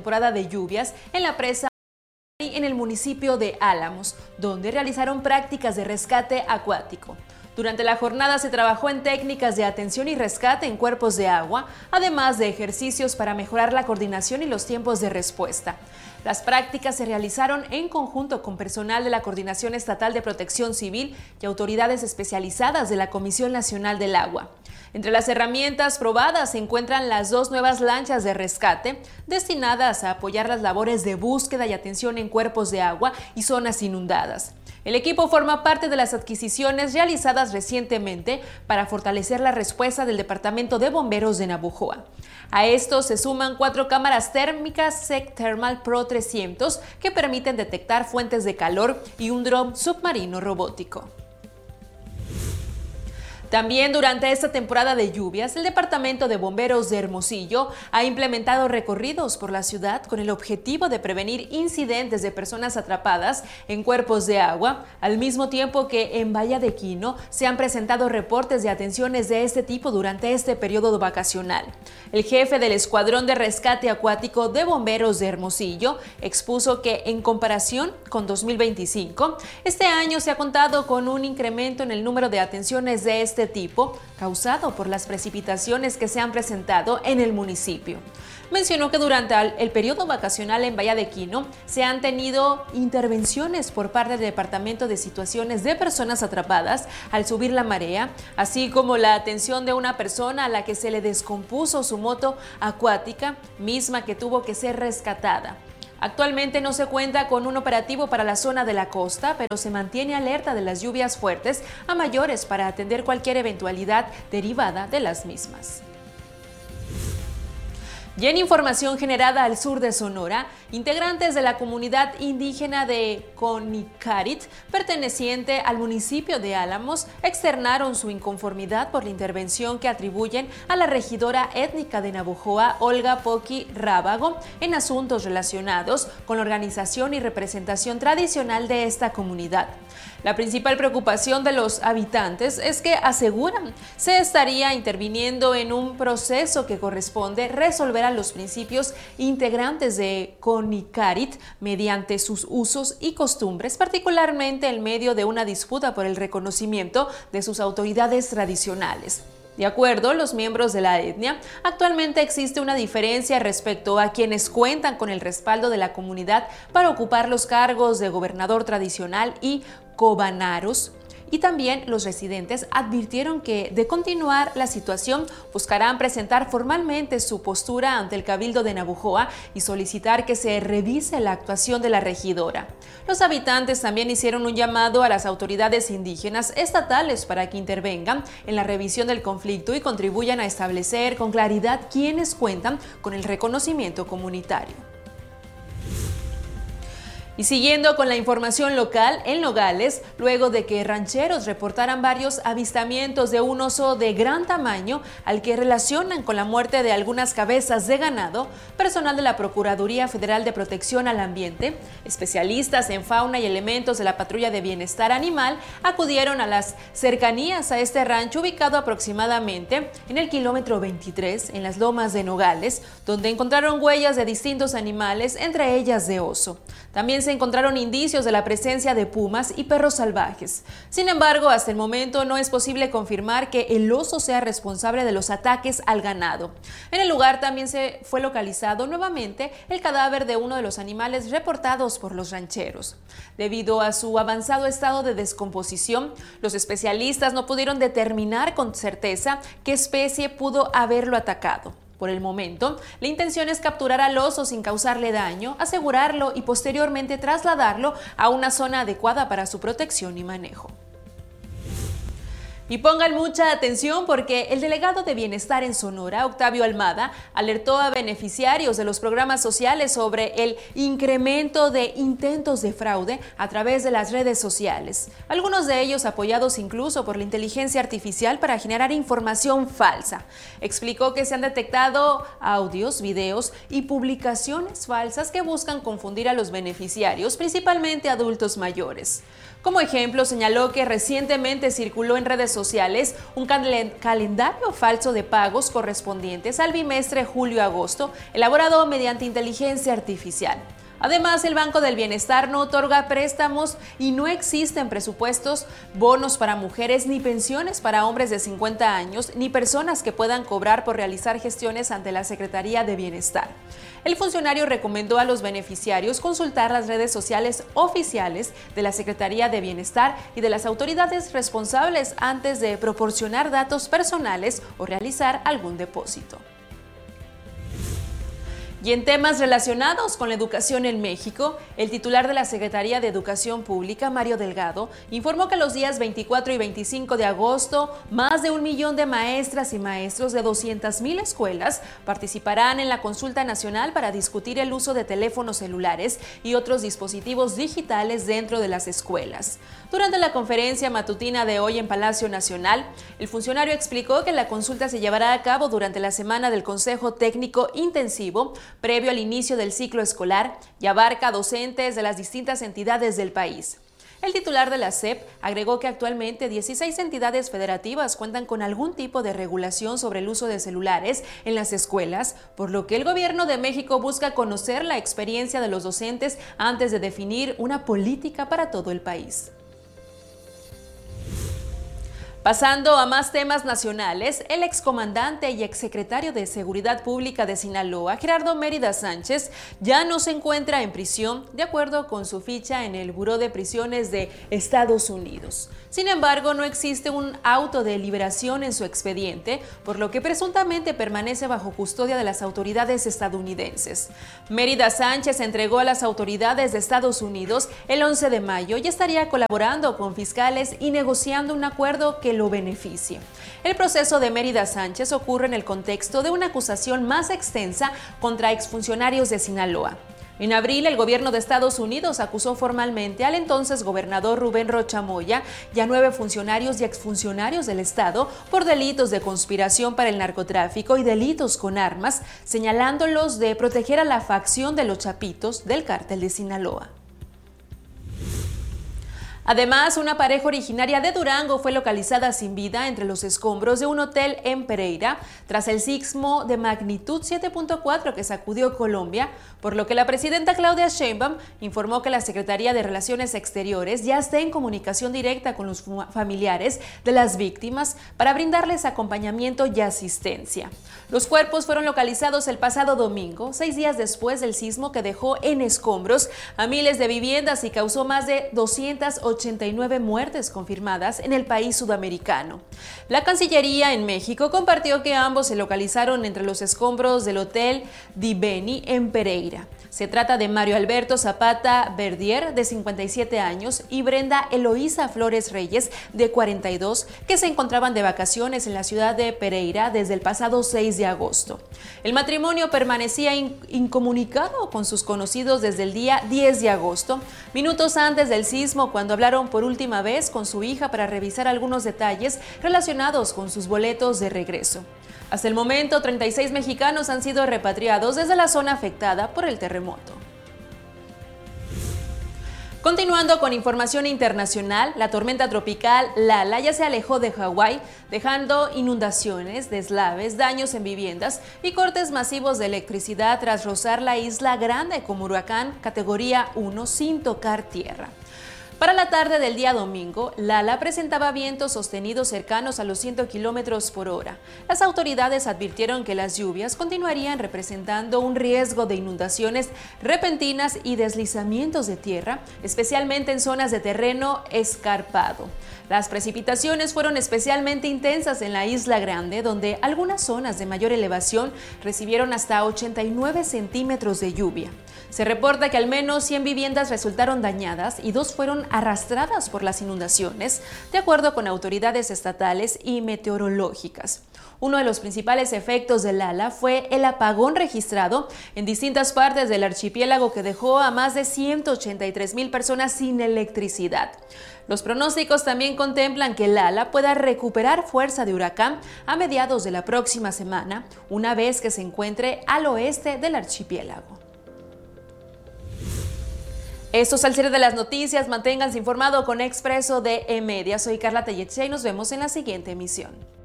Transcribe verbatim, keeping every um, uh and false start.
temporada de lluvias en la presa en el municipio de Álamos, donde realizaron prácticas de rescate acuático. Durante la jornada se trabajó en técnicas de atención y rescate en cuerpos de agua, además de ejercicios para mejorar la coordinación y los tiempos de respuesta. Las prácticas se realizaron en conjunto con personal de la Coordinación Estatal de Protección Civil y autoridades especializadas de la Comisión Nacional del Agua. Entre las herramientas probadas se encuentran las dos nuevas lanchas de rescate destinadas a apoyar las labores de búsqueda y atención en cuerpos de agua y zonas inundadas. El equipo forma parte de las adquisiciones realizadas recientemente para fortalecer la respuesta del Departamento de Bomberos de Navojoa. A esto se suman cuatro cámaras térmicas SEC Thermal Pro trescientos que permiten detectar fuentes de calor y un dron submarino robótico. También durante esta temporada de lluvias, el Departamento de Bomberos de Hermosillo ha implementado recorridos por la ciudad con el objetivo de prevenir incidentes de personas atrapadas en cuerpos de agua, al mismo tiempo que en Bahía de Quino se han presentado reportes de atenciones de este tipo durante este periodo vacacional. El jefe del Escuadrón de Rescate Acuático de Bomberos de Hermosillo expuso que en comparación con dos mil veinticinco, este año se ha contado con un incremento en el número de atenciones de este tipo, causado por las precipitaciones que se han presentado en el municipio. Mencionó que durante el periodo vacacional en Bahía de Quino se han tenido intervenciones por parte del Departamento de Situaciones de Personas Atrapadas al subir la marea, así como la atención de una persona a la que se le descompuso su moto acuática, misma que tuvo que ser rescatada. Actualmente no se cuenta con un operativo para la zona de la costa, pero se mantiene alerta de las lluvias fuertes a mayores para atender cualquier eventualidad derivada de las mismas. Y en información generada al sur de Sonora, integrantes de la comunidad indígena de Conicarit, perteneciente al municipio de Álamos, externaron su inconformidad por la intervención que atribuyen a la regidora étnica de Navojoa, Olga Poqui Rábago, en asuntos relacionados con la organización y representación tradicional de esta comunidad. La principal preocupación de los habitantes es que aseguran se estaría interviniendo en un proceso que corresponde resolver a los principios integrantes de Conicarit mediante sus usos y costumbres, particularmente en medio de una disputa por el reconocimiento de sus autoridades tradicionales. De acuerdo a los miembros de la etnia, actualmente existe una diferencia respecto a quienes cuentan con el respaldo de la comunidad para ocupar los cargos de gobernador tradicional y cobanaros. Y también los residentes advirtieron que, de continuar la situación, buscarán presentar formalmente su postura ante el Cabildo de Navojoa y solicitar que se revise la actuación de la regidora. Los habitantes también hicieron un llamado a las autoridades indígenas estatales para que intervengan en la revisión del conflicto y contribuyan a establecer con claridad quiénes cuentan con el reconocimiento comunitario. Y siguiendo con la información local, en Nogales, luego de que rancheros reportaran varios avistamientos de un oso de gran tamaño al que relacionan con la muerte de algunas cabezas de ganado, personal de la Procuraduría Federal de Protección al Ambiente, especialistas en fauna y elementos de la Patrulla de Bienestar Animal acudieron a las cercanías a este rancho ubicado aproximadamente en el kilómetro veintitrés en las lomas de Nogales, donde encontraron huellas de distintos animales, entre ellas de oso. También se encontraron indicios de la presencia de pumas y perros salvajes. Sin embargo, hasta el momento no es posible confirmar que el oso sea responsable de los ataques al ganado. En el lugar también se fue localizado nuevamente el cadáver de uno de los animales reportados por los rancheros. Debido a su avanzado estado de descomposición, los especialistas no pudieron determinar con certeza qué especie pudo haberlo atacado. Por el momento, la intención es capturar al oso sin causarle daño, asegurarlo y posteriormente trasladarlo a una zona adecuada para su protección y manejo. Y pongan mucha atención porque el delegado de Bienestar en Sonora, Octavio Almada, alertó a beneficiarios de los programas sociales sobre el incremento de intentos de fraude a través de las redes sociales, algunos de ellos apoyados incluso por la inteligencia artificial para generar información falsa. Explicó que se han detectado audios, videos y publicaciones falsas que buscan confundir a los beneficiarios, principalmente adultos mayores. Como ejemplo, señaló que recientemente circuló en redes sociales sociales un cal- calendario falso de pagos correspondientes al bimestre julio-agosto, elaborado mediante inteligencia artificial. Además, el Banco del Bienestar no otorga préstamos y no existen presupuestos, bonos para mujeres ni pensiones para hombres de cincuenta años, ni personas que puedan cobrar por realizar gestiones ante la Secretaría de Bienestar. El funcionario recomendó a los beneficiarios consultar las redes sociales oficiales de la Secretaría de Bienestar y de las autoridades responsables antes de proporcionar datos personales o realizar algún depósito. Y en temas relacionados con la educación en México, el titular de la Secretaría de Educación Pública, Mario Delgado, informó que los días veinticuatro y veinticinco de agosto, más de un millón de maestras y maestros de doscientas mil escuelas participarán en la consulta nacional para discutir el uso de teléfonos celulares y otros dispositivos digitales dentro de las escuelas. Durante la conferencia matutina de hoy en Palacio Nacional, el funcionario explicó que la consulta se llevará a cabo durante la semana del Consejo Técnico Intensivo, previo al inicio del ciclo escolar, y abarca a docentes de las distintas entidades del país. El titular de la S E P agregó que actualmente dieciséis entidades federativas cuentan con algún tipo de regulación sobre el uso de celulares en las escuelas, por lo que el Gobierno de México busca conocer la experiencia de los docentes antes de definir una política para todo el país. Pasando a más temas nacionales, el excomandante y exsecretario de Seguridad Pública de Sinaloa, Gerardo Mérida Sánchez, ya no se encuentra en prisión, de acuerdo con su ficha en el Buró de Prisiones de Estados Unidos. Sin embargo, no existe un auto de liberación en su expediente, por lo que presuntamente permanece bajo custodia de las autoridades estadounidenses. Mérida Sánchez entregó a las autoridades de Estados Unidos el once de mayo y estaría colaborando con fiscales y negociando un acuerdo que lo beneficie. El proceso de Mérida Sánchez ocurre en el contexto de una acusación más extensa contra exfuncionarios de Sinaloa. En abril, el gobierno de Estados Unidos acusó formalmente al entonces gobernador Rubén Rocha Moya y a nueve funcionarios y exfuncionarios del Estado por delitos de conspiración para el narcotráfico y delitos con armas, señalándolos de proteger a la facción de los Chapitos del cártel de Sinaloa. Además, una pareja originaria de Durango fue localizada sin vida entre los escombros de un hotel en Pereira tras el sismo de magnitud siete punto cuatro que sacudió Colombia, por lo que la presidenta Claudia Sheinbaum informó que la Secretaría de Relaciones Exteriores ya está en comunicación directa con los familiares de las víctimas para brindarles acompañamiento y asistencia. Los cuerpos fueron localizados el pasado domingo, seis días después del sismo que dejó en escombros a miles de viviendas y causó más de doscientas ochenta y nueve muertes confirmadas en el país sudamericano. La Cancillería en México compartió que ambos se localizaron entre los escombros del Hotel Di Beni en Pereira. Se trata de Mario Alberto Zapata Verdier, de cincuenta y siete años, y Brenda Eloísa Flores Reyes, de cuarenta y dos, que se encontraban de vacaciones en la ciudad de Pereira desde el pasado seis de agosto. El matrimonio permanecía in- incomunicado con sus conocidos desde el día diez de agosto, minutos antes del sismo, cuando hablaron por última vez con su hija para revisar algunos detalles relacionados con sus boletos de regreso. Hasta el momento, treinta y seis mexicanos han sido repatriados desde la zona afectada por el terremoto. Continuando con información internacional, la tormenta tropical Lala ya se alejó de Hawái, dejando inundaciones, deslaves, daños en viviendas y cortes masivos de electricidad tras rozar la isla Grande como huracán categoría uno sin tocar tierra. Para la tarde del día domingo, Lala presentaba vientos sostenidos cercanos a los cien kilómetros por hora. Las autoridades advirtieron que las lluvias continuarían representando un riesgo de inundaciones repentinas y deslizamientos de tierra, especialmente en zonas de terreno escarpado. Las precipitaciones fueron especialmente intensas en la Isla Grande, donde algunas zonas de mayor elevación recibieron hasta ochenta y nueve centímetros de lluvia. Se reporta que al menos cien viviendas resultaron dañadas y dos fueron arrastradas por las inundaciones, de acuerdo con autoridades estatales y meteorológicas. Uno de los principales efectos del Lala fue el apagón registrado en distintas partes del archipiélago que dejó a más de ciento ochenta y tres mil personas sin electricidad. Los pronósticos también contemplan que Lala pueda recuperar fuerza de huracán a mediados de la próxima semana, una vez que se encuentre al oeste del archipiélago. Esto es al cierre de las noticias. Manténganse informado con Expreso de E Media. Soy Carla Tellechea y nos vemos en la siguiente emisión.